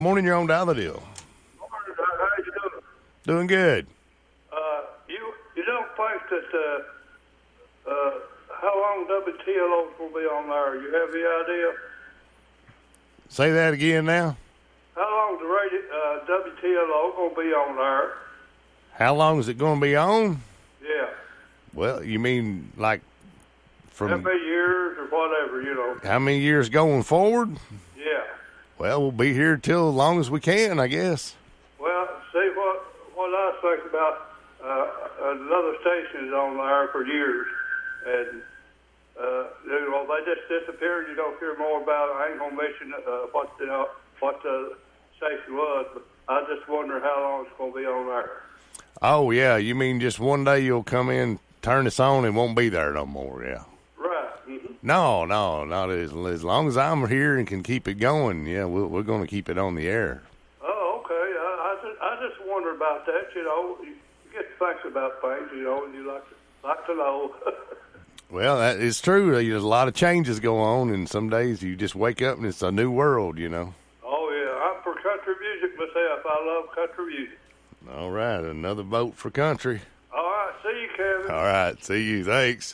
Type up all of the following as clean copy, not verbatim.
Morning, you're on Daffodil. Morning, how you doing? Doing good. You don't think that how long WTLO will be on there? You have any idea? Say that again now. How long the WTLO gonna be on there? How long is it going to be on? Yeah. Well, you mean like How from many years or whatever, you know? how many years going forward? Yeah. Well, we'll be here till as long as we can, I guess. Well, see what I think about another station is on there for years, and they just disappeared. You don't hear more about it. I ain't gonna mention what the station was, but I just wonder how long it's gonna be on there. Oh, yeah, you mean just one day you'll come in, turn this on, and won't be there no more, yeah. Right. Mm-hmm. No, not as long as I'm here and can keep it going, yeah, we're going to keep it on the air. Oh, okay. I just wonder about that. You know, you get to think about things, you know, and you like to know. Well, that is true. There's a lot of changes go on, and some days you just wake up and it's a new world, you know. Oh, yeah. I'm for country music myself. I love country music. All right, another vote for country. All right. See you, Kevin. All right, see you. Thanks.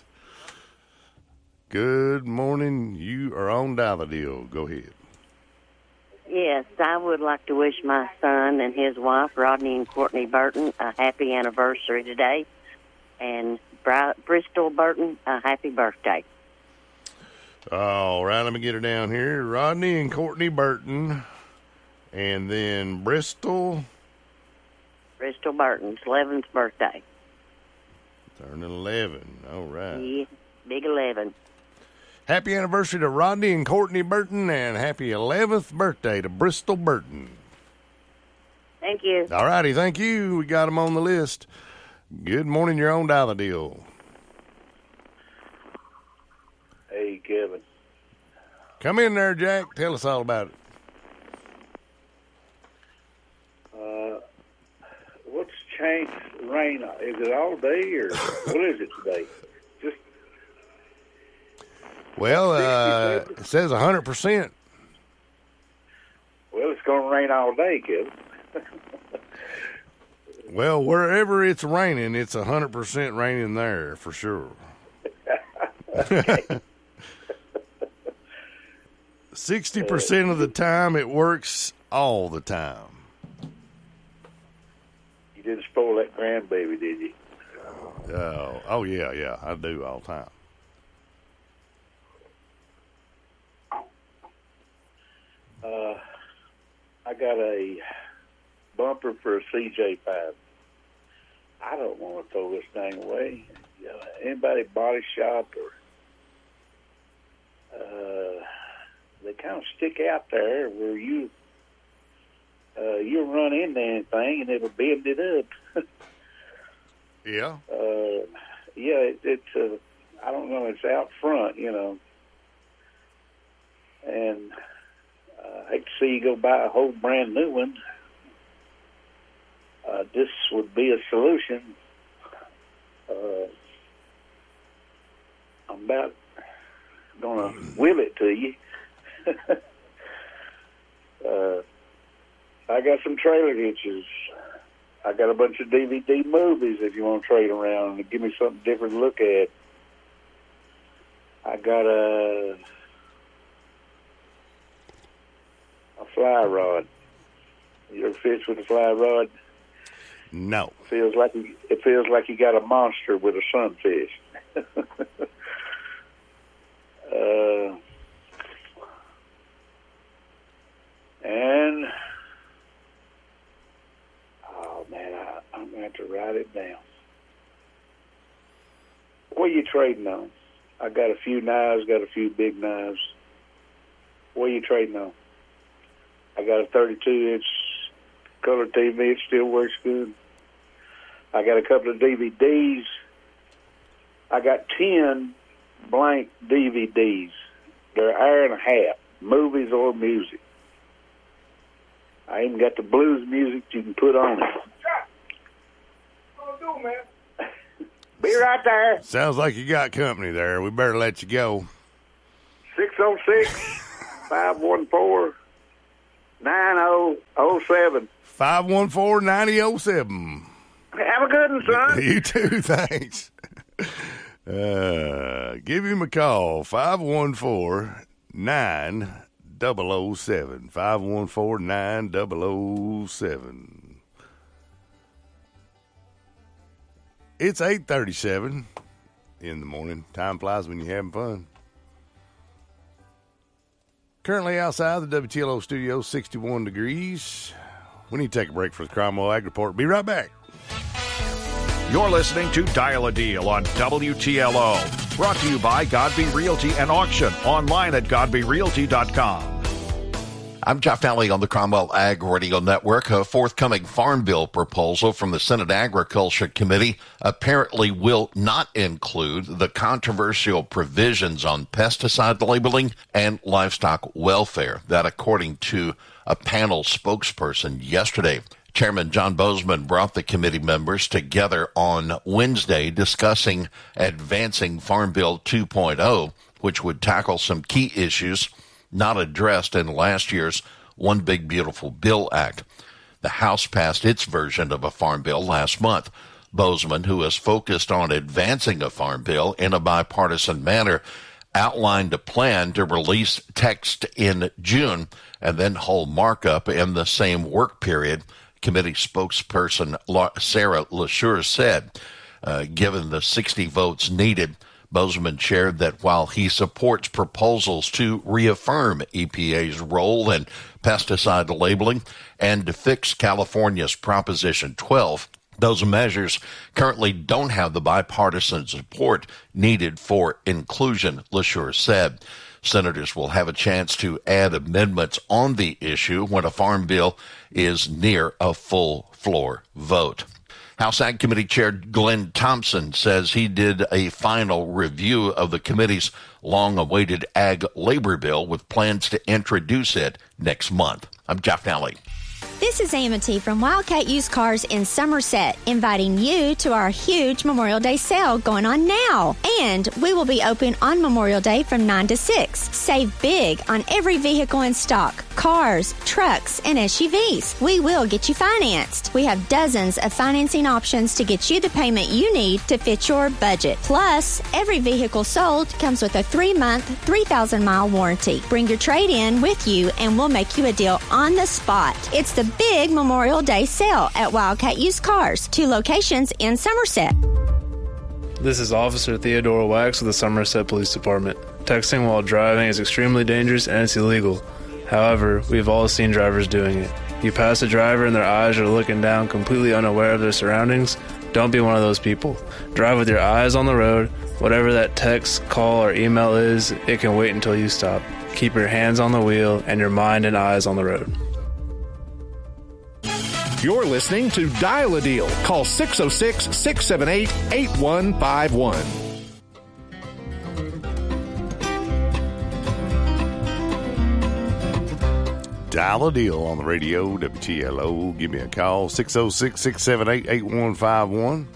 Good morning. You are on Daffodil. Go ahead. Yes, I would like to wish my son and his wife, Rodney and Courtney Burton, a happy anniversary today, and Bristol Burton a happy birthday. All right, let me get her down here. Rodney and Courtney Burton, and then Bristol Burton's 11th birthday. turning 11. All right. Yeah, big 11. Happy anniversary to Rodney and Courtney Burton, and happy 11th birthday to Bristol Burton. Thank you. All righty, thank you. We got them on the list. Good morning, you're on Daffodil. Hey, Kevin. Come in there, Jack. Tell us all about it. What's changed rain? Is it all day or what is it today? Just Well, it says 100%. well, it's going to rain all day, Kevin. Well, wherever it's raining, it's 100% raining there for sure. 60% of the time, it works all the time. You didn't spoil that grandbaby, did you? Oh yeah, I do all the time. I got a bumper for a CJ5. I don't want to throw this thing away. Anybody body shop or they kind of stick out there where you run into anything and it'll bend it up. Yeah. It's I don't know. It's out front, you know, and I hate to see you go buy a whole brand new one. This would be a solution. I'm about going to will it to you. I got some trailer hitches. I got a bunch of DVD movies if you want to trade around and give me something different to look at. I got a fly rod. You ever fish with a fly rod? No. It feels like you got a monster with a sunfish. And oh man, I'm going to have to write it down. What are you trading on? I got a few knives, got a few big knives. What are you trading on? I got a 32-inch color TV. It still works good. I got a couple of DVDs. I got 10 blank DVDs. They're an hour and a half, movies or music. I even got the blues music you can put on it. What do, man? Be right there. Sounds like you got company there. We better let you go. 606-514 9007. 514-9007. Have a good one, son. You too, thanks. Give him a call, 514-9007. 514-9007. It's 8:37 in the morning. Time flies when you're having fun. Currently outside the WTLO studio, 61 degrees. We need to take a break for the Cromwell Ag Report. Be right back. You're listening to Dial a Deal on WTLO. Brought to you by Godby Realty and Auction. Online at godbyrealty.com. I'm Jeff Nally on the Cromwell Ag Radio Network. A forthcoming Farm Bill proposal from the Senate Agriculture Committee apparently will not include the controversial provisions on pesticide labeling and livestock welfare. That, according to a panel spokesperson yesterday. Chairman John Bozeman brought the committee members together on Wednesday discussing advancing Farm Bill 2.0, which would tackle some key issues not addressed in last year's One Big Beautiful Bill Act. The House passed its version of a farm bill last month. Bozeman, who is focused on advancing a farm bill in a bipartisan manner, outlined a plan to release text in June and then hold markup in the same work period. Committee spokesperson Sarah LaSure said, given the 60 votes needed, Bozeman shared that while he supports proposals to reaffirm EPA's role in pesticide labeling and to fix California's Proposition 12, those measures currently don't have the bipartisan support needed for inclusion, LaSure said. Senators will have a chance to add amendments on the issue when a farm bill is near a full floor vote. House Ag Committee Chair Glenn Thompson says he did a final review of the committee's long-awaited ag labor bill with plans to introduce it next month. I'm Jeff Nally. This is Amity from Wildcat Used Cars in Somerset, inviting you to our huge Memorial Day sale going on now. And we will be open on Memorial Day from 9 to 6. Save big on every vehicle in stock, cars, trucks, and SUVs. We will get you financed. We have dozens of financing options to get you the payment you need to fit your budget. Plus, every vehicle sold comes with a 3-month, 3,000-mile warranty. Bring your trade-in with you and we'll make you a deal on the spot. It's the big Memorial Day sale at Wildcat Used Cars, 2 locations in Somerset. This is Officer Theodore Wax of the Somerset Police Department. Texting while driving is extremely dangerous and it's illegal. However, we've all seen drivers doing it. You pass a driver and their eyes are looking down, completely unaware of their surroundings. Don't be one of those people. Drive with your eyes on the road. Whatever that text, call, or email is, it can wait until you stop. Keep your hands on the wheel and your mind and eyes on the road. You're listening to Dial a Deal. Call 606-678-8151. Dial a Deal on the radio, WTLO. Give me a call, 606-678-8151.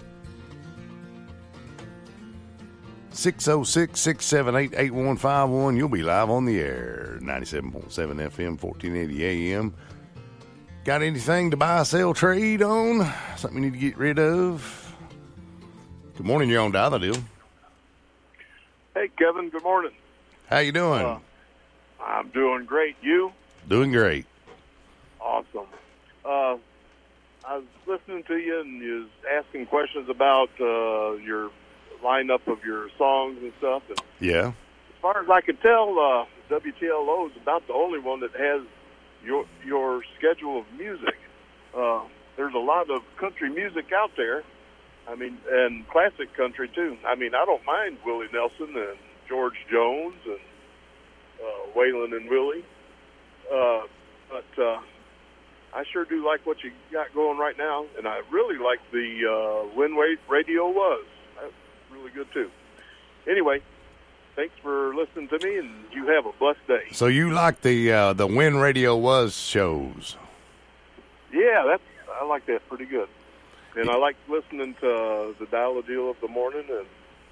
606-678-8151. You'll be live on the air, 97.7 FM, 1480 AM. Got anything to buy, sell, trade on? Something you need to get rid of? Good morning, you're on Dial a Deal. Hey, Kevin, good morning. How you doing? I'm doing great. You? Doing great. Awesome. I was listening to you and you was asking questions about your lineup of your songs and stuff. And yeah. As far as I can tell, WTLO is about the only one that has your schedule of music. There's a lot of country music out there. I mean, and classic country too. I mean, I don't mind Willie Nelson and George Jones and Waylon and Willie. But I sure do like what you got going right now, and I really like the When Radio Was. That's really good too. Anyway, thanks for listening to me, and you have a blessed day. So you like the When Radio Was shows? Yeah, I like that pretty good. And I like listening to the Dial a Deal of the morning, and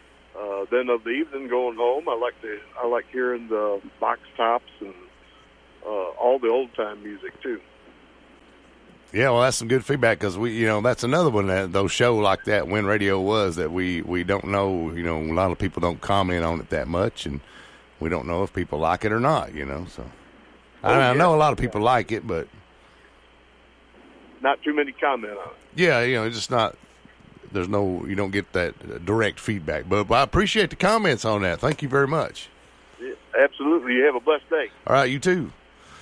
then of the evening going home. I like hearing the box tops and all the old time music too. Yeah, well, that's some good feedback because that's another one that those shows like that, When Radio Was, that we don't know. A lot of people don't comment on it that much, and we don't know if people like it or not. So I know a lot of people like it, but not too many comment on it. Yeah, it's just not. You don't get that direct feedback, but I appreciate the comments on that. Thank you very much. Yeah, absolutely. You have a blessed day. All right, you too.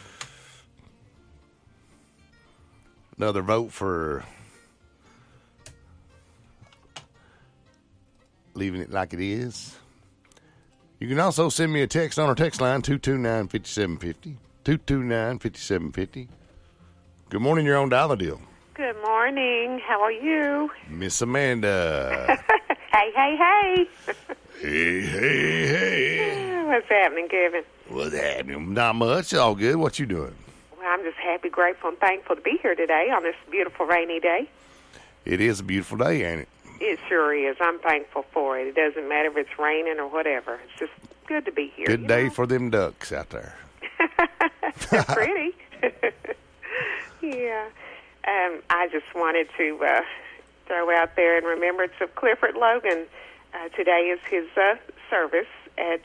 Another vote for leaving it like it is. You can also send me a text on our text line, 229-5750. 229-5750. Good morning, you're on Dollar Deal. Good morning. How are you? Miss Amanda. Hey. Hey. What's happening, Kevin? What's happening? Not much. All good. What you doing? Well, I'm just happy, grateful, and thankful to be here today on this beautiful rainy day. It is a beautiful day, ain't it? It sure is. I'm thankful for it. It doesn't matter if it's raining or whatever. It's just good to be here. Good day for them ducks out there. They're pretty. Yeah. I just wanted to throw out there in remembrance of Clifford Logan. Today is his service at,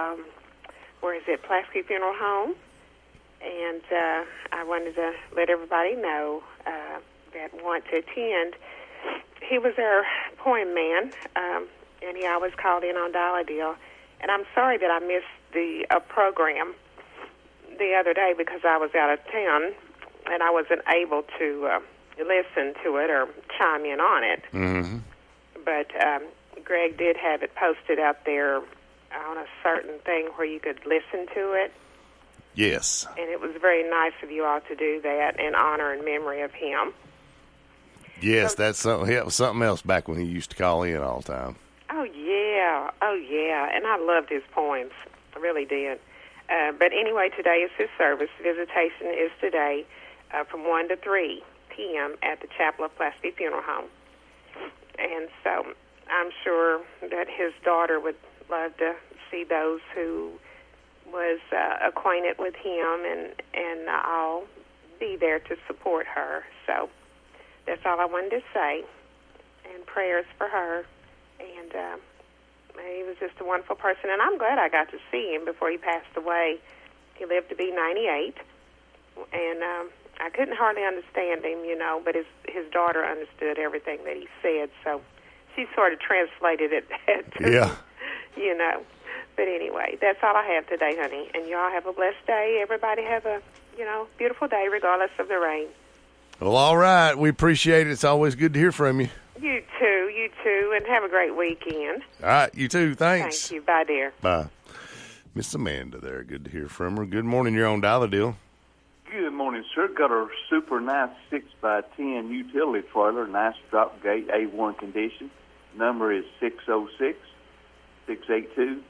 Plasky Funeral Home. And I wanted to let everybody know that want to attend. He was our poem man, and he always called in on Dollar Deal. And I'm sorry that I missed the program the other day because I was out of town, and I wasn't able to listen to it or chime in on it. Mm-hmm. But Greg did have it posted out there on a certain thing where you could listen to it. Yes. And it was very nice of you all to do that in honor and memory of him. Yes, that's something. It was something else back when he used to call in all the time. Oh, yeah. And I loved his poems. I really did. But anyway, today is his service. Visitation is today from 1 to 3 p.m. at the Chapel of Plasky Funeral Home. And so I'm sure that his daughter would love to see those who was acquainted with him, and I'll be there to support her. So that's all I wanted to say, and prayers for her. And he was just a wonderful person, and I'm glad I got to see him before he passed away. He lived to be 98, and I couldn't hardly understand him, but his daughter understood everything that he said, so she sort of translated it to yeah. But anyway, that's all I have today, honey. And y'all have a blessed day. Everybody have a, beautiful day, regardless of the rain. Well, all right. We appreciate it. It's always good to hear from you. You too, and have a great weekend. All right, you too. Thanks. Thank you. Bye, dear. Bye. Miss Amanda there. Good to hear from her. Good morning. You're on Dollar Deal. Good morning, sir. Got a super nice 6x10 utility trailer, nice drop gate, A1 condition. Number is 606-682-0876,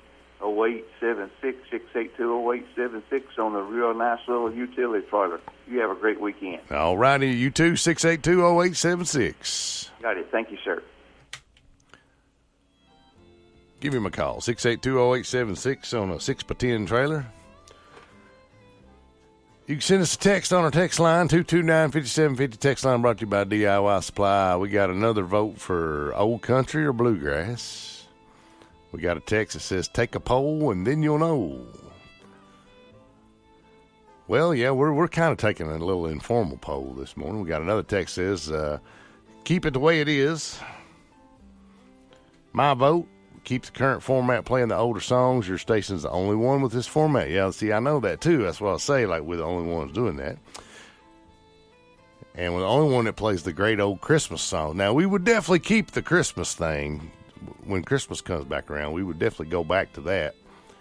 682-0876 on a real nice little utility trailer. You have a great weekend. All righty. You too, 682-0876. Got it. Thank you, sir. Give him a call, 682-0876 on a 6x10 trailer. You can send us a text on our text line, 229-5750. Text line brought to you by DIY Supply. We got another vote for Old Country or Bluegrass. We got a text that says, take a poll and then you'll know. Well, yeah, we're kind of taking a little informal poll this morning. We got another text that says, keep it the way it is. My vote. Keep the current format playing the older songs. Your station's the only one with this format. Yeah, see, I know that too. That's what I say, like we're the only ones doing that. And we're the only one that plays the great old Christmas song. Now, we would definitely keep the Christmas thing. When Christmas comes back around, we would definitely go back to that.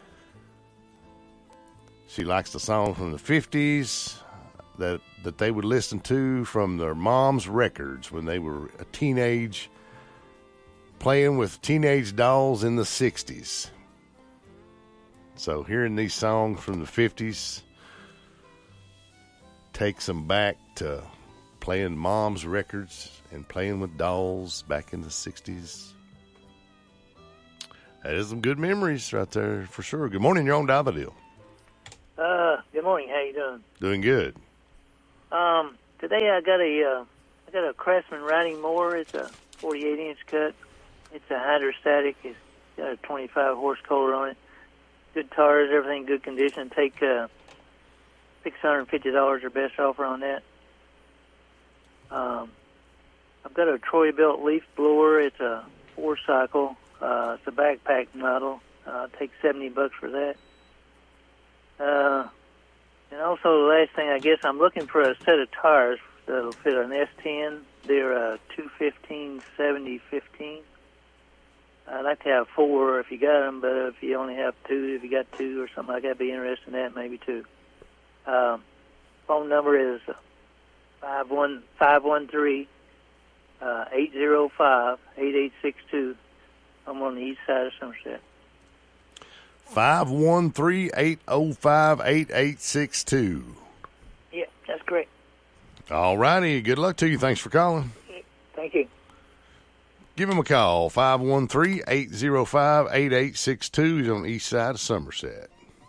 She likes the song from the 50s that they would listen to from their mom's records when they were a teenage, playing with teenage dolls in the 60s. So hearing these songs from the 50s takes them back to playing mom's records and playing with dolls back in the 60s. That is some good memories right there for sure. Good morning, you're on Dollar Deal. Good morning. How you doing? Doing good. Today I got a Craftsman riding mower. It's a 48-inch cut. It's a hydrostatic. It's got a 25 horse Kohler on it. Good tires, everything good condition. Take $650 or best offer on that. I've got a Troy-Bilt leaf blower. It's a 4-cycle. It's a backpack model. Take $70 for that. And also, the last thing, I guess I'm looking for a set of tires that'll fit an S10. They're 215/70/15. I'd like to have 4 if you got them, but if you only have 2, if you got 2 or something like that, I'd be interested in that, maybe 2. Phone number is 513-805-8862. I'm on the east side of Somerset. 513-805-8862. Yeah, that's great. All righty. Good luck to you. Thanks for calling. Thank you. Give him a call, 513-805-8862. He's on the east side of Somerset.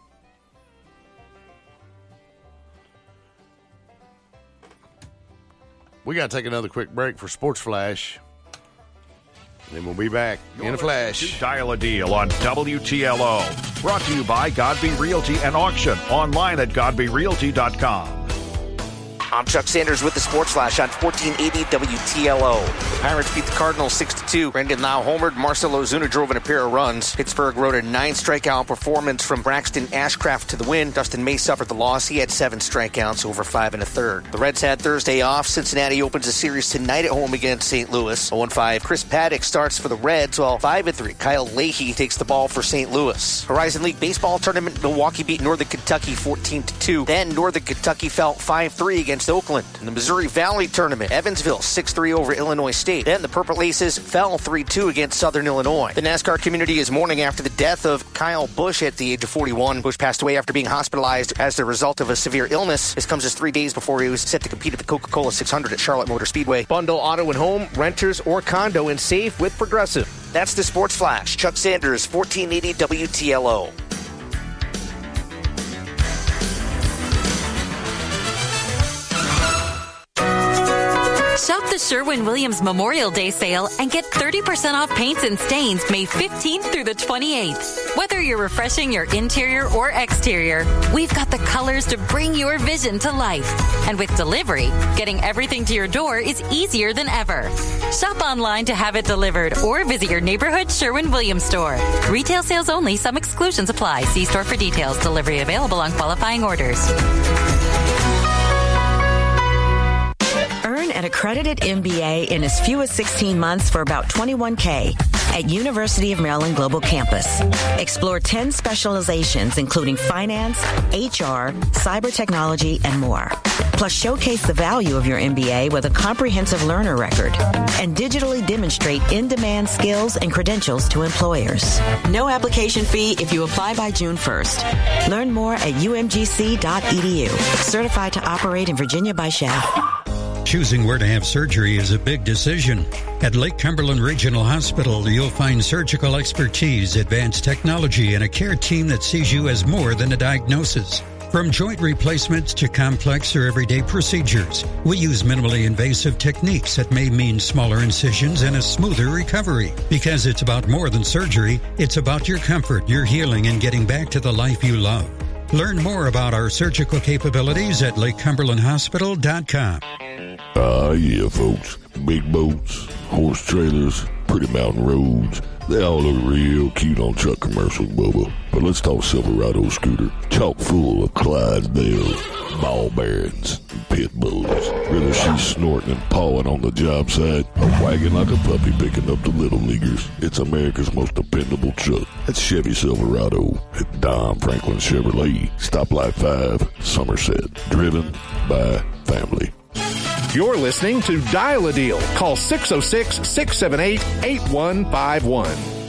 We got to take another quick break for Sports Flash. Then we'll be back in a flash. Dial a Deal on WTLO. Brought to you by Godby Realty and Auction. Online at GodbyRealty.com. I'm Chuck Sanders with the Sports Flash on 1480 WTLO. The Pirates beat the Cardinals 6-2. Brendan Lau homered. Marcell Ozuna drove in a pair of runs. Pittsburgh rode a 9-strikeout performance from Braxton Ashcraft to the win. Dustin May suffered the loss. He had 7 strikeouts over 5 1/3. The Reds had Thursday off. Cincinnati opens a series tonight at home against St. Louis. 0-5. Chris Paddock starts for the Reds, while 5-3. Kyle Leahy takes the ball for St. Louis. Horizon League Baseball Tournament, Milwaukee beat Northern Kentucky 14-2. Then Northern Kentucky fell 5-3 against Oakland. In the Missouri Valley Tournament, Evansville 6-3 over Illinois State. Then the Purple Aces fell 3-2 against Southern Illinois. The NASCAR community is mourning after the death of Kyle Busch at the age of 41. Busch passed away after being hospitalized as the result of a severe illness. This comes just 3 days before he was set to compete at the Coca-Cola 600 at Charlotte Motor Speedway. Bundle auto and home, renters or condo, and save with Progressive. That's the Sports Flash. Chuck Sanders, 1480 WTLO. Shop the Sherwin-Williams Memorial Day sale and get 30% off paints and stains May 15th through the 28th. Whether you're refreshing your interior or exterior, we've got the colors to bring your vision to life. And with delivery, getting everything to your door is easier than ever. Shop online to have it delivered or visit your neighborhood Sherwin-Williams store. Retail sales only. Some exclusions apply. See store for details. Delivery available on qualifying orders. Earn an accredited MBA in as few as 16 months for about $21K at University of Maryland Global Campus. Explore 10 specializations, including finance, HR, cyber technology, and more. Plus, showcase the value of your MBA with a comprehensive learner record and digitally demonstrate in-demand skills and credentials to employers. No application fee if you apply by June 1st. Learn more at umgc.edu. Certified to operate in Virginia by SHAF. Choosing where to have surgery is a big decision. At Lake Cumberland Regional Hospital, you'll find surgical expertise, advanced technology, and a care team that sees you as more than a diagnosis. From joint replacements to complex or everyday procedures, we use minimally invasive techniques that may mean smaller incisions and a smoother recovery. Because it's about more than surgery, it's about your comfort, your healing, and getting back to the life you love. Learn more about our surgical capabilities at LakeCumberlandHospital.com. Yeah, folks. Big boats, horse trailers, pretty mountain roads. They all look real cute on truck commercials, Bubba. But let's talk Silverado scooter. Chock full of Clydesdales, ball bearings, and pit bulls. Whether she's snorting and pawing on the job site or wagging like a puppy picking up the little leaguers, it's America's most dependable truck. That's Chevy Silverado at Don Franklin Chevrolet, Stoplight 5, Somerset. Driven by family. You're listening to Dial a Deal. Call 606-678-8151.